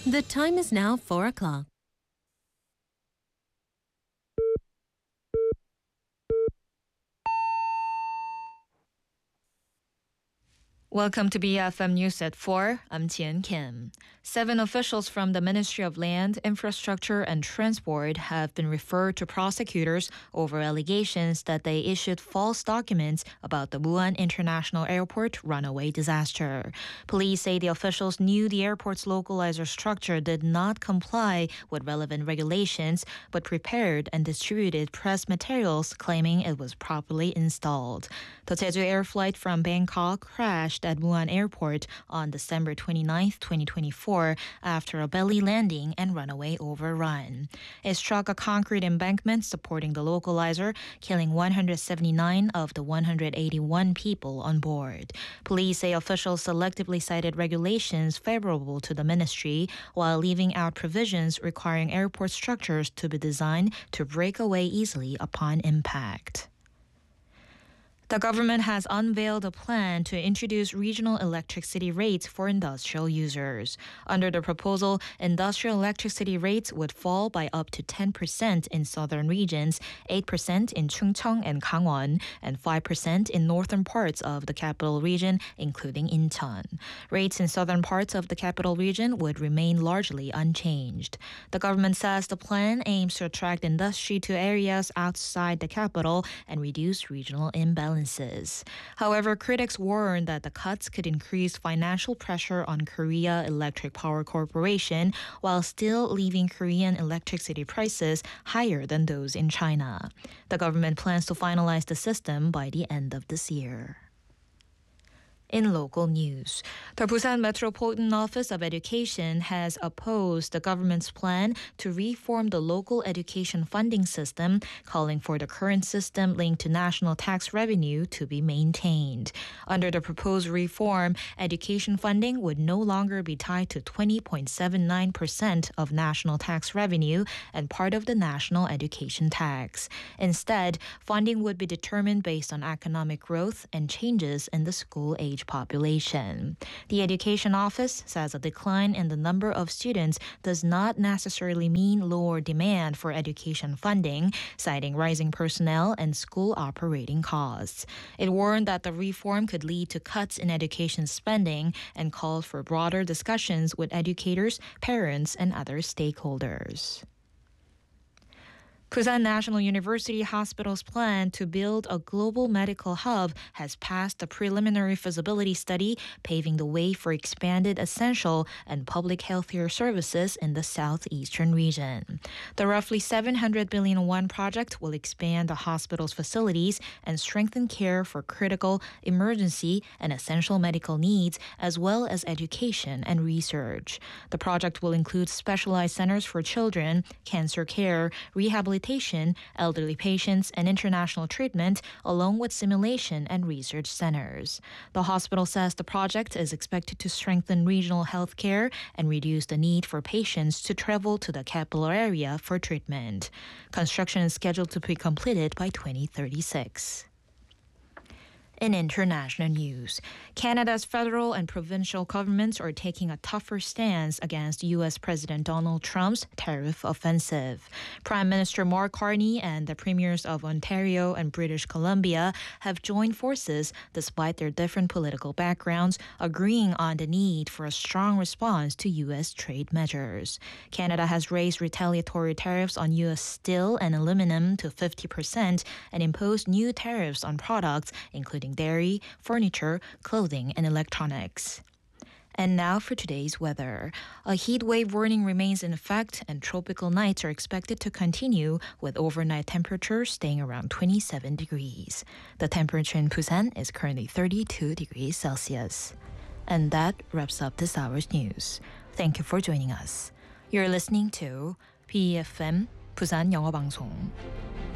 The time is now 4 o'clock. Welcome to BFM News at 4. I'm Tian Kim. 7 officials from the Ministry of Land, Infrastructure and Transport have been referred to prosecutors over allegations that they issued false documents about the Wuhan International Airport runaway disaster. Police say the officials knew the airport's localizer structure did not comply with relevant regulations, but prepared and distributed press materials claiming it was properly installed. The Jeju Air flight from Bangkok crashed at Wuhan Airport on December 29, 2024, after a belly landing and runaway overrun. It struck a concrete embankment supporting the localizer, killing 179 of the 181 people on board. Police say officials selectively cited regulations favorable to the ministry while leaving out provisions requiring airport structures to be designed to break away easily upon impact. The government has unveiled a plan to introduce regional electricity rates for industrial users. Under the proposal, industrial electricity rates would fall by up to 10% in southern regions, 8% in Chungcheong and Gangwon, and 5% in northern parts of the capital region, including Incheon. Rates in southern parts of the capital region would remain largely unchanged. The government says the plan aims to attract industry to areas outside the capital and reduce regional imbalances. However, critics warn that the cuts could increase financial pressure on Korea Electric Power Corporation while still leaving Korean electricity prices higher than those in China. The government plans to finalize the system by the end of this year. In local news, the Busan Metropolitan Office of Education has opposed the government's plan to reform the local education funding system, calling for the current system linked to national tax revenue to be maintained. Under the proposed reform, education funding would no longer be tied to 20.79% of national tax revenue and part of the national education tax. Instead, funding would be determined based on economic growth and changes in the school-age population. The Education Office says a decline in the number of students does not necessarily mean lower demand for education funding, citing rising personnel and school operating costs. It warned that the reform could lead to cuts in education spending and called for broader discussions with educators, parents, and other stakeholders. Busan National University Hospital's plan to build a global medical hub has passed the preliminary feasibility study, paving the way for expanded essential and public healthcare services in the southeastern region. The roughly 700 billion won project will expand the hospital's facilities and strengthen care for critical, emergency, and essential medical needs, as well as education and research. The project will include specialized centers for children, cancer care, rehabilitation, elderly patients, and international treatment, along with simulation and research centers. The hospital says the project is expected to strengthen regional health care and reduce the need for patients to travel to the capital area for treatment. Construction is scheduled to be completed by 2036. In international news, Canada's federal and provincial governments are taking a tougher stance against U.S. President Donald Trump's tariff offensive. Prime Minister Mark Carney and the premiers of Ontario and British Columbia have joined forces despite their different political backgrounds, agreeing on the need for a strong response to U.S. trade measures. Canada has raised retaliatory tariffs on U.S. steel and aluminum to 50% and imposed new tariffs on products, including dairy, furniture, clothing, and electronics. And now for today's weather. A heat wave warning remains in effect and tropical nights are expected to continue with overnight temperatures staying around 27 degrees. The temperature in Busan is currently 32 degrees Celsius. And that wraps up this hour's news. Thank you for joining us. You're listening to BFM Busan 영어 방송.